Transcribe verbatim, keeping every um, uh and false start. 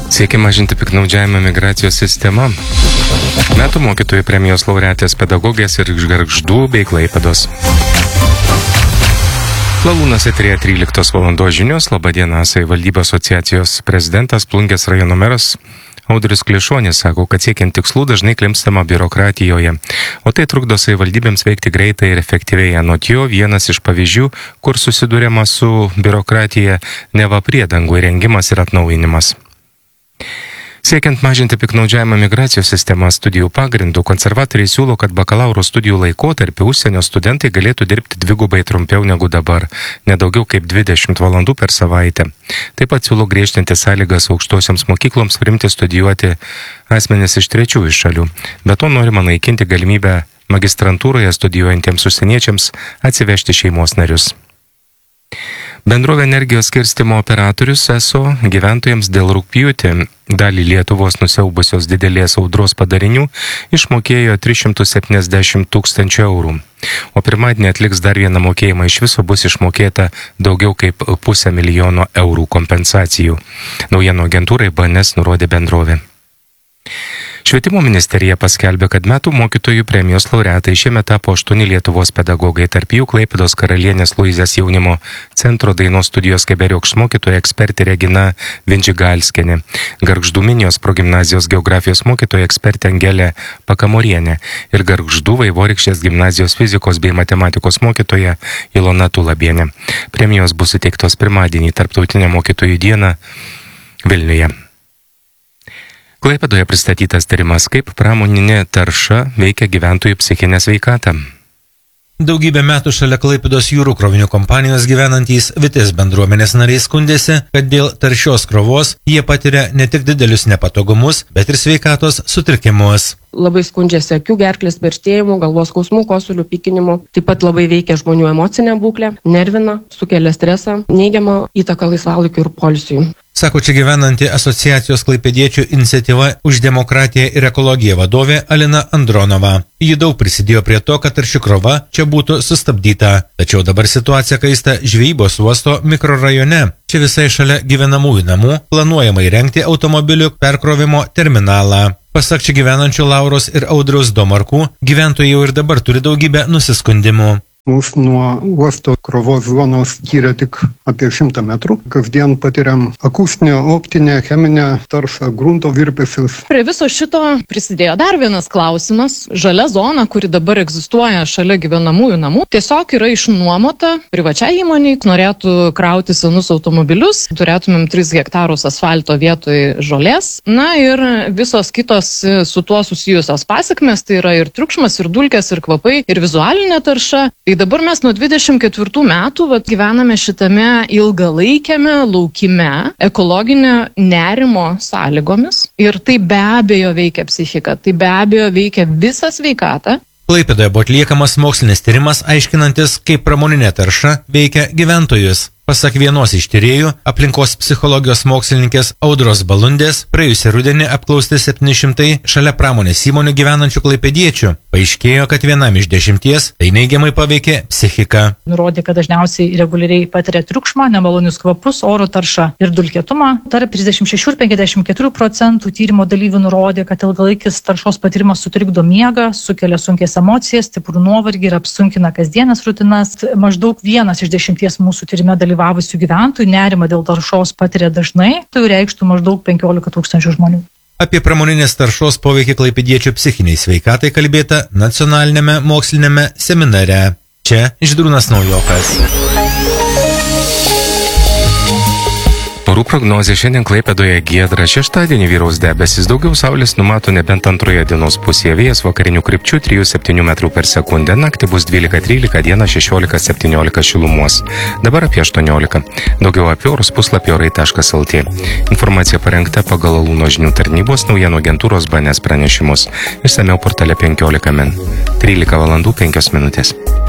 Siekia mažinti piktnaudžiavimą migracijos sistema. Metų mokytojų premijos laureatės pedagogės ir iš Gargždų bei Klaipėdos. Lalūnas eteryje tryliktos valandos žinios. Labadiena, Savivaldybių asociacijos prezidentas, Plungės rajono meras Audrius Klišonis sako, kad siekiant tikslų dažnai klimpstama biurokratijoje, o tai trukdo savivaldybėms veikti greitai ir efektyviai. Anot jo, vienas iš pavyzdžių, kur susidūrėma su biurokratija, neva priedangų įrengimas ir atnaujinimas. Siekiant mažinti piktnaudžiavimą migracijos sistemą studijų pagrindų, konservatoriai siūlo, kad bakalauro studijų laikotarpiu užsienio studentai galėtų dirbti dvigubai trumpiau negu dabar, nedaugiau kaip dvidešimt valandų per savaitę. Taip pat siūlo griežtinti sąlygas aukštosioms mokykloms priimti studijuoti asmenis iš trečiųjų šalių. Be to norima naikinti galimybę magistrantūroje studijuojantiems užsieniečiams atsivežti šeimos narius. Bendrovė energijos skirstymo operatorius eso gyventojams dėl rugpjūtį dalį Lietuvos nusiaubusios didelės audros padarinių išmokėjo tris šimtus septyniasdešimt tūkstančių eurų. O pirmadienį atliks dar vieną mokėjimą, iš viso bus išmokėta daugiau kaip pusę milijono eurų kompensacijų. Naujienų agentūrai B N S nurodė bendrovė. Švietimo ministerija paskelbė, kad metų mokytojų premijos laureatai šiemet tapo aštuoni Lietuvos pedagogai, tarp jų Klaipėdos karalienės Luizės jaunimo centro dainos studijos Keberiokšt mokytoja ekspertė Regina Vindžigalskienė, Gargždų Minijos progimnazijos geografijos mokytoja ekspertė Angelė Pakamorienė ir Gargždų Vaivorykštės gimnazijos fizikos bei matematikos mokytoja Ilona Tulabienė. Premijos bus suteiktos pirmadienį, Tarptautinę mokytojų dieną Vilniuje. Klaipėdoje pristatytas tyrimas, kaip pramoninė tarša veikia gyventojų psichinę sveikatą. Daugybę metų šalia Klaipėdos jūrų krovinių kompanijos gyvenantys Vitės bendruomenės nariai skundėsi, kad dėl taršios krovos jie patiria ne tik didelius nepatogumus, bet ir sveikatos sutrikimus. Labai skundžiasi akių, gerklės perštėjimų, galvos skausmų, kosulių, pykinimų. Taip pat labai veikia žmonių emocinę būklę, nervina, sukelia stresą, neigiamą įtaką laisvalaikiui ir poilsiui. Sako čia gyvenanti asociacijos klaipėdiečių iniciatyva už demokratiją ir ekologiją vadovė Alina Andronova. Ji daug prisidėjo prie to, kad tarši krova čia būtų sustabdyta. Tačiau dabar situacija kaista žvejybos uosto mikrorajone. Čia visai šalia gyvenamųjų namų planuojama įrengti automobilių perkrovimo terminalą. Pasak čia gyvenančių Lauros ir Audriaus Domarkų, gyventojai jau ir dabar turi daugybę nusiskundimų. Mūsų nuo uosto krovos zonos skiria tik apie šimtą metrų. Kasdien patiriam akustinę, optinę, cheminę taršą, grunto virpesius. Prie viso šito prisidėjo dar vienas klausimas. Žalia zona, kuri dabar egzistuoja šalia gyvenamųjų namų, tiesiog yra išnuomota privačiai įmoniai, norėtų krauti senus automobilius, turėtumėm tris hektarus asfalto vietoj žolės. Na ir visos kitos su tuo susijusios pasekmės, tai yra ir triukšmas, ir dulkės, ir kvapai, ir vizualinė tarša. Tai dabar mes nuo dvidešimt ketvirtų metų vat, gyvename šitame ilgalaikiame laukime ekologinio nerimo sąlygomis ir tai be abejo veikia psichiką, tai be abejo veikia visą sveikatą. Klaipėdoje buvo atliekamas mokslinis tyrimas aiškinantis, kaip pramoninė tarša veikia gyventojus. Pasak vienos iš tyrėjų, aplinkos psichologijos mokslininkės Audros Balundės, praėjusį rudenį apklausti septyni šimtai šalia pramonės įmonių gyvenančių klaipėdiečių. Paaiškėjo, kad vienam iš dešimties tai neigiamai paveikė psichiką. Nurodė, kad dažniausiai reguliariai patiria triukšmą, nemalonius kvapus, oro taršą ir dulkėtumą. Tarp trisdešimt šešių ir penkiasdešimt keturių procentų tyrimo dalyvių nurodė, kad ilgalaikis taršos patyrimas sutrikdo miegą, sukelia sunkės emocijas, stiprų nuovargį ir apsunkina kasdienes rutinas. Maždaug vienas iš dešimties mūsų tyrime dalyvavusių gyventojų nerimą dėl taršos patiria dažnai, tai reikštų maždaug penkiolika tūkstančių žmonių. Apie pramoninės taršos poveikį klaipėdiečių psichiniai sveikatai kalbėta nacionalinėme mokslinėme seminare. Čia Žydrūnas Naujokas. Orų prognozė šiandien Klaipėdoje giedra, šeštadienį vyraus debesis, daugiau saulės numato nebent antroje dienos pusėje, vėjas vakarinių krypčių trijų septynių metrų per sekundę, naktį bus dvylika trylika, dieną šešiolika septyniolika šilumos, dabar apie aštuoniolika. Daugiau apie orus puslapį orai taškas el tė. Informacija parengta pagal Lalūno žinių tarnybos naujienų agentūros B N S pranešimus. Išsamiau portale penkiolika min. trylika valandų penkios minutės.